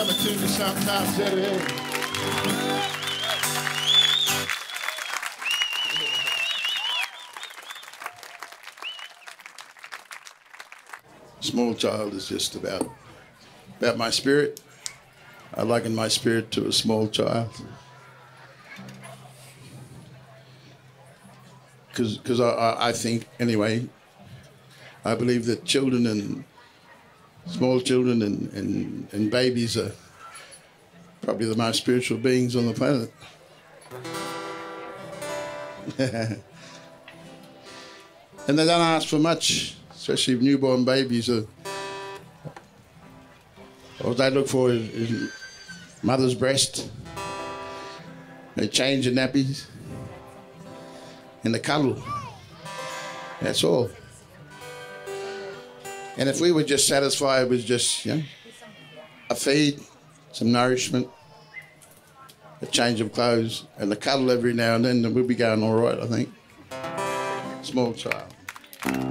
coming to me sometimes, Eddie. Small child is just about my spirit. I liken my spirit to a small child. Because I think, anyway, I believe that children and small children and babies are probably the most spiritual beings on the planet. And they don't ask for much, especially newborn babies. All they look for is mother's breast. They change the nappies and the cuddle. That's all. And if we were just satisfied with just, you know, a feed, some nourishment, a change of clothes, and a cuddle every now and then we'll be going all right, I think. Small child.